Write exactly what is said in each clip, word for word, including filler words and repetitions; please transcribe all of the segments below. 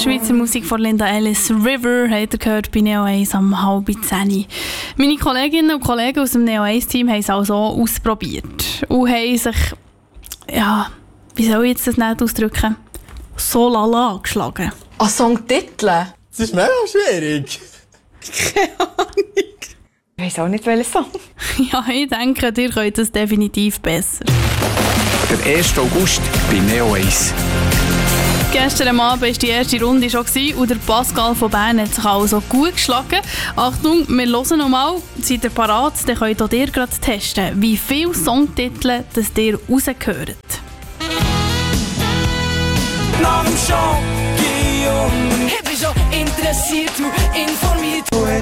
Schweizer Musik von Linda Ellis. River habt ihr gehört bei Neo eins am halb zehn. Meine Kolleginnen und Kollegen aus dem Neo eins-Team haben es also ausprobiert und haben sich, ja, wie soll ich jetzt das nicht ausdrücken, so lala geschlagen. An Songtitel? Das ist mega schwierig. Keine Ahnung. Ich weiss auch nicht, welchen Song. Ja, ich denke, ihr könnt es definitiv besser. Der erste August bei Neo eins. Gestern Abend war die erste Runde schon und der Pascal von Bern hat sich also gut geschlagen. Achtung, wir hören noch mal. Seid ihr parat? Dann könnt auch ihr gerade testen, wie viele Songtitel das ihr rausgehört. Nach dem Champion ich bin schon interessiert und informiert.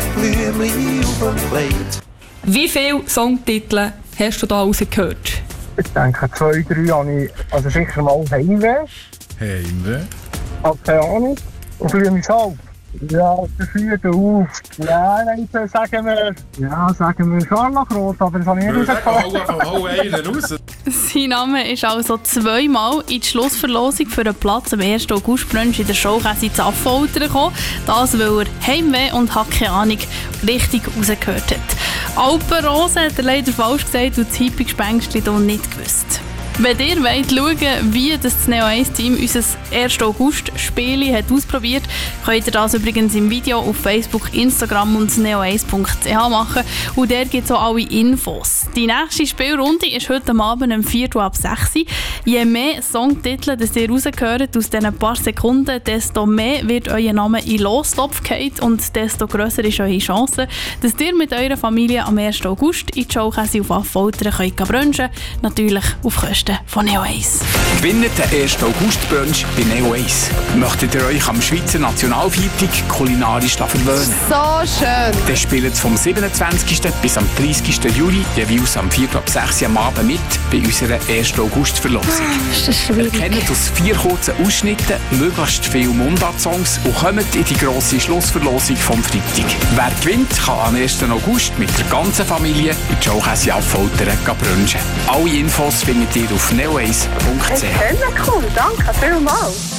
Wie viele Songtitel hast du da rausgehört? Ich denke, zwei, drei habe ich, also sicher mal Heimweh. Heimweh? Hab keine Ahnung. Und fühle mich halb. Ja, der vierte auf. Ja, nein, sagen wir, ja, sagen wir Scharlachrot, aber das habe ich nicht rausgekommen. Hau einen raus. Sein Name ist also zweimal in die Schlussverlosung für einen Platz am ersten August-Brunch in der Showkäse in Affolter gekommen. Das, weil er Heimweh und hat keine Ahnung richtig rausgehört hat. Alpenrose hat er leider falsch gesagt und das Hippie-Gespenstchen hier nicht gewusst. Wenn ihr wollt schauen, wie das Neo eins-Team unser ersten August-Spiel hat ausprobiert, könnt ihr das übrigens im Video auf Facebook, Instagram und neo eins punkt c h machen. Und dort gibt es auch alle Infos. Die nächste Spielrunde ist heute Abend um vier Uhr ab sechs Uhr. Je mehr Songtitel das ihr rausgehört aus diesen paar Sekunden, desto mehr wird euer Name in den Lostopf gefallen und desto grösser ist eure Chance, dass ihr mit eurer Familie am ersten August in die Showkäse auf Affolter könnt brunchen. Natürlich auf Kosten von Neo eins. Gewinnt den ersten August-Brunch bei Neo eins. Möchtet ihr euch am Schweizer Nationalviertag kulinarisch verwöhnen? So schön. Dann spielt es vom siebenundzwanzigsten bis am dreißigsten Juli jeweils am vier Uhr ab sechs Uhr am Abend mit bei unserer ersten August-Verlosung. Das ist schwierig. Ihr kennt aus vier kurzen Ausschnitten möglichst viele Mundart-Songs und kommt in die grosse Schlussverlosung vom Freitag. Wer gewinnt, kann am ersten August mit der ganzen Familie in die Showkäse Affolter brunchen. Alle Infos findet ihr auf neo eins punkt c h. Cool, danke vielmals.